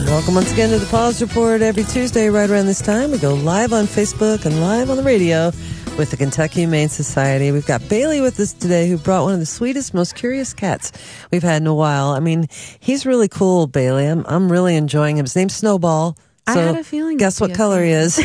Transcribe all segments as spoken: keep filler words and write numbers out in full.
Welcome once again to the Paws Report. Every Tuesday right around this time, we go live on Facebook and live on the radio with the Kentucky Humane Society. We've got Bailey with us today, who brought one of the sweetest, most curious cats we've had in a while. I mean, he's really cool, Bailey. I'm I'm really enjoying him. His name's Snowball. So I had a feeling. Guess what color he is?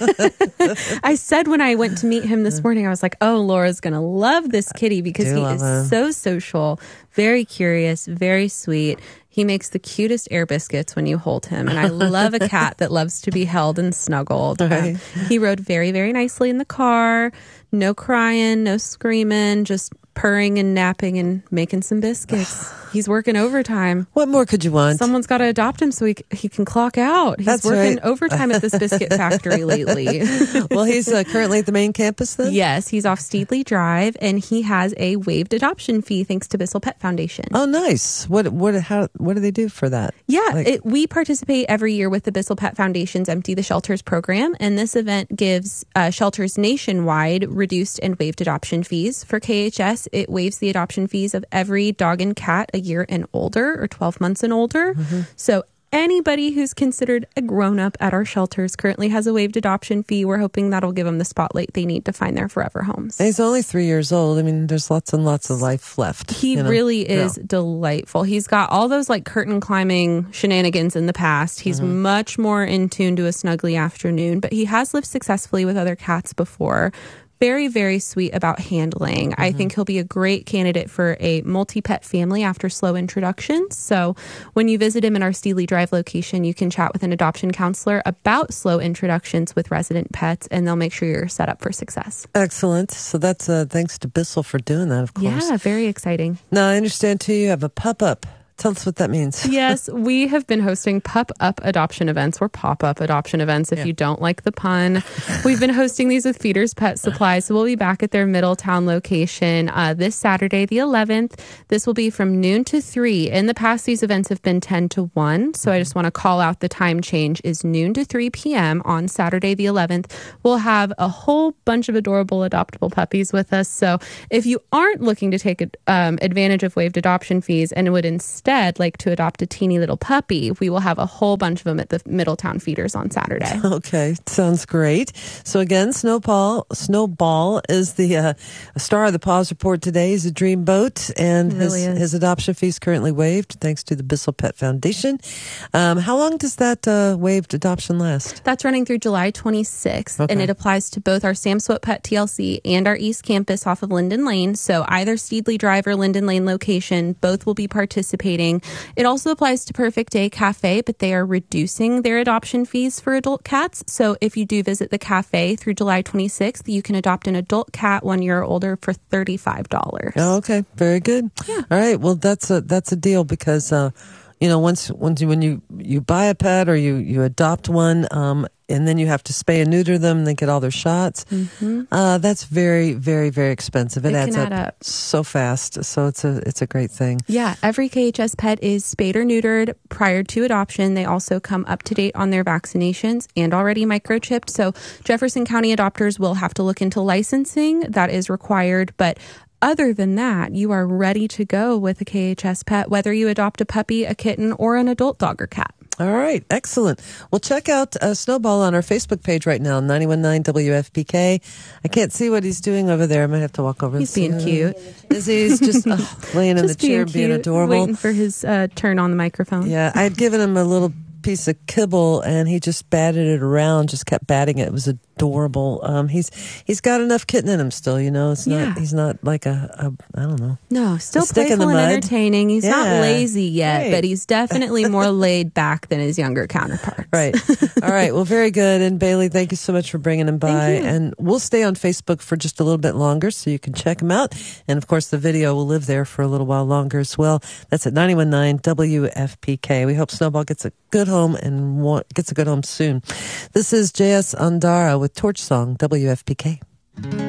I said when I went to meet him this morning, I was like, oh, Laura's going to love this kitty because he is him. so social, very curious, very sweet. He makes the cutest air biscuits when you hold him. And I love a cat that loves to be held and snuggled. Right. Um, he rode very, very nicely in the car. No crying, no screaming, just purring and napping and making some biscuits. He's working overtime. What more could you want? Someone's got to adopt him so he he can clock out. He's That's working right. overtime at this biscuit factory lately. Well, he's uh, currently at the main campus then? Yes, he's off Steedley Drive, and he has a waived adoption fee thanks to Bissell Pet Foundation. Oh, nice. What what how what do they do for that? Yeah, Like- it, we participate every year with the Bissell Pet Foundation's Empty the Shelters program, and this event gives uh, shelters nationwide reduced and waived adoption fees. For K H S, it waives the adoption fees of every dog and cat a year and older, or twelve months and older. Mm-hmm. So anybody who's considered a grown-up at our shelters currently has a waived adoption fee. We're hoping that'll give them the spotlight they need to find their forever homes. He's only three years old. I mean, there's lots and lots of life left. He you know? really is Yeah. delightful. He's got all those like curtain climbing shenanigans in the past. He's Mm-hmm. much more in tune to a snuggly afternoon, but he has lived successfully with other cats before. Very, very sweet about handling. Mm-hmm. I think he'll be a great candidate for a multi-pet family after slow introductions. So when you visit him in our Steedley Drive location, you can chat with an adoption counselor about slow introductions with resident pets, and they'll make sure you're set up for success. Excellent. So that's uh, thanks to Bissell for doing that, of course. Yeah, very exciting. Now, I understand, too, you have a pup-up. Tell us what that means. Yes, we have been hosting pup-up adoption events, or pop-up adoption events if Yeah. you don't like the pun. We've been hosting these with Feeders Pet Supply, so we'll be back at their Middletown location uh, this Saturday, the eleventh. This will be from noon to three. In the past, these events have been ten to one, so I just want to call out the time change is noon to three p.m. on Saturday, the eleventh. We'll have a whole bunch of adorable adoptable puppies with us, so if you aren't looking to take um, advantage of waived adoption fees and would instead Instead, like to adopt a teeny little puppy, we will have a whole bunch of them at the Middletown feeders on Saturday. Okay, sounds great. So again, Snowball, Snowball is the uh, star of the Paws Report today. He's a dreamboat, and his, Really is. his adoption fee is currently waived thanks to the Bissell Pet Foundation. Um, how long does that uh, waived adoption last? That's running through July twenty-sixth, Okay. and it applies to both our Sam Swope Pet T L C and our East Campus off of Linden Lane. So either Steedley Drive or Linden Lane location, both will be participating. It also applies to Perfect Day Cafe, but they are reducing their adoption fees for adult cats. So if you do visit the cafe through July twenty-sixth, you can adopt an adult cat one year or older for thirty-five dollars. Oh, okay, very good. Yeah. All right. Well, that's a that's a deal because uh, you know once once you, when you you buy a pet or you you adopt one, um, and then you have to spay and neuter them, they get all their shots. Mm-hmm. Uh, that's very very very expensive. It, It adds can add up, up. so fast. So it's a it's a great thing. Yeah, every K H S pet is spayed or neutered prior to adoption. They also come up to date on their vaccinations and already microchipped. So Jefferson County adopters will have to look into licensing. That is required, but other than that, you are ready to go with a K H S pet, whether you adopt a puppy, a kitten, or an adult dog or cat. All right, excellent. Well, check out uh, Snowball on our Facebook page right now, ninety-one point nine W F P K. I can't see what he's doing over there. I might have to walk over. He's and see. being cute. Is he? He's just oh, laying in the Just being chair, being cute, adorable. waiting for his uh, turn on the microphone. Yeah, I had given him a little piece of kibble, and he just batted it around, just kept batting it. It was adorable. Um, he's he's got enough kitten in him still, you know. It's not Yeah. he's not like a, a I don't know. No, still A stick in playful the and mud. entertaining. He's not Yeah. lazy yet, Right. but he's definitely more laid back than his younger counterparts. Right. All right. Well, very good. And Bailey, thank you so much for bringing him by. Thank you. And we'll stay on Facebook for just a little bit longer so you can check him out. And of course, the video will live there for a little while longer as well. That's at ninety-one point nine W F P K. We hope Snowball gets a good home and wa- gets a good home soon. This is J S Andara with Torch Song, W F P K.